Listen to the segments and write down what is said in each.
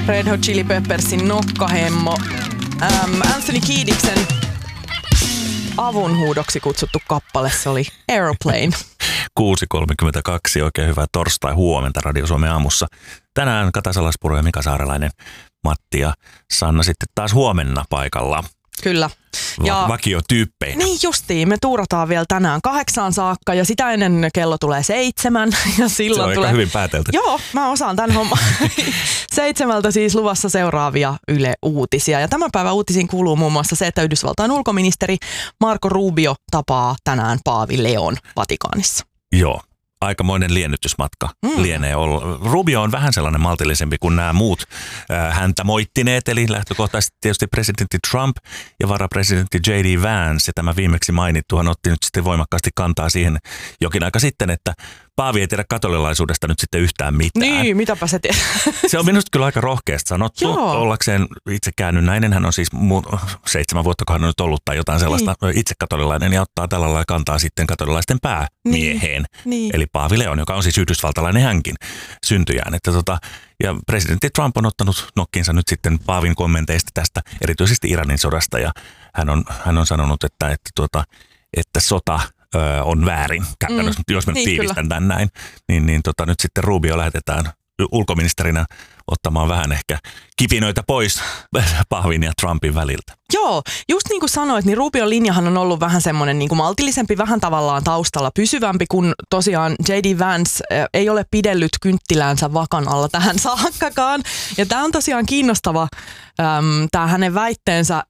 Red Hot Chili Peppersin nokkahemmo. Anthony Kiediksen avunhuudoksi kutsuttu kappale, se oli Aeroplane. 6.32, oikein hyvää torstai-huomenta Radio Suomen aamussa. Tänään Kata Salaspuro ja Mika Saarelainen, Matti ja Sanna sitten taas huomenna paikalla. Kyllä. Ja vakiotyyppeinä. Niin justiin, me tuurataan vielä tänään 8 saakka ja sitä ennen kello tulee 7. Ja silloin se on aika hyvin päätelty. Joo, mä osaan tämän homman. 7 siis luvassa seuraavia Yle-uutisia. Ja tämän päivän uutisiin kuuluu muun muassa se, että Yhdysvaltain ulkoministeri Marco Rubio tapaa tänään Paavi Leon Vatikaanissa. Joo. Aikamoinen liennytysmatka lienee olla. Rubio on vähän sellainen maltillisempi kuin nämä muut häntä moittineet, eli lähtökohtaisesti tietysti presidentti Trump ja varapresidentti J.D. Vance. Ja tämä viimeksi mainittu, hän otti nyt sitten voimakkaasti kantaa siihen jokin aika sitten, että Paavi ei tiedä katolilaisuudesta nyt sitten yhtään mitään. Niin, mitäpä se tiedä. Se on minusta kyllä aika rohkeasti sanottu. Joo. Ollakseen itse käännynnäinen, hän on siis 7 vuotta, kun hän on nyt ollut tai jotain sellaista itse katolilainen ja ottaa tällä lailla kantaa sitten katolilaisten päämieheen. Niin. Eli Paavi Leon, joka on siis yhdysvaltalainen hänkin syntyjään. Ja presidentti Trump on ottanut nokkiinsa nyt sitten Paavin kommenteista tästä, erityisesti Iranin sodasta. Ja hän on sanonut, että sota on väärin, jos mä tiivistän tämän näin. Nyt sitten Rubio lähetetään ulkoministerinä ottamaan vähän ehkä kipinöitä pois Paavin ja Trumpin väliltä. Joo, just niin kuin sanoit, niin Rubion linjahan on ollut vähän semmoinen niin kuin maltillisempi, vähän tavallaan taustalla pysyvämpi, kun tosiaan J.D. Vance ei ole pidellyt kynttiläänsä vakan alla tähän saakkakaan. Ja tämä on tosiaan kiinnostava, tämä hänen väitteensä,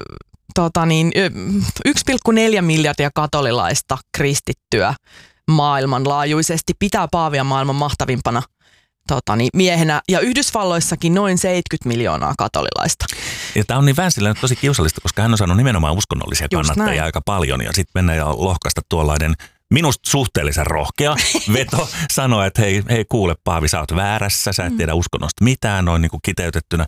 1,4 miljardia katolilaista kristittyä maailmanlaajuisesti pitää Paavia maailman mahtavimpana miehenä, ja Yhdysvalloissakin noin 70 miljoonaa katolilaista. Ja tämä on niin Vancella nyt tosi kiusallista, koska hän on saanut nimenomaan uskonnollisia kannattajia aika paljon, ja sitten mennä ja lohkaista tuollainen minusta suhteellisen rohkea veto sanoa, että hei kuule Paavi, sä oot väärässä, sä et tiedä uskonnosta mitään, noin niin kuin kiteytettynä,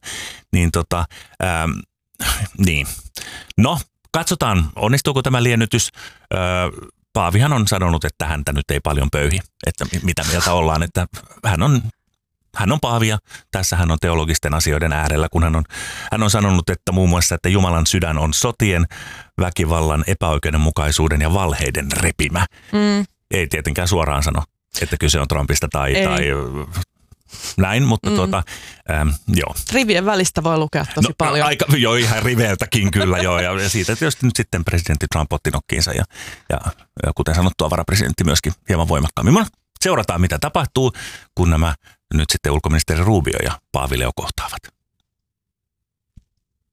niin. No, katsotaan, onnistuuko tämä liennytys. Paavihan on sanonut, että häntä nyt ei paljon pöyhi, että mitä mieltä ollaan, että hän on Paavi ja tässä hän on teologisten asioiden äärellä, kun hän on sanonut, että muun muassa, että Jumalan sydän on sotien, väkivallan, epäoikeudenmukaisuuden ja valheiden repimä. Ei tietenkään suoraan sano, että kyse on Trumpista tai näin, mutta joo. Rivien välistä voi lukea tosi paljon. Joo, ihan riveiltäkin kyllä joo. Ja siitä tietysti nyt sitten presidentti Trump otti nokkiinsa ja kuten sanottua, varapresidentti myöskin hieman voimakkaammin. Seurataan, mitä tapahtuu, kun nämä nyt sitten ulkoministeri Rubio ja Paavi Leo kohtaavat.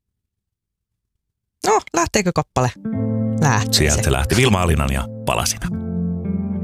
No, lähteekö kappale? Lähtee. Sieltä se lähti Vilma Alinan ja Palasina.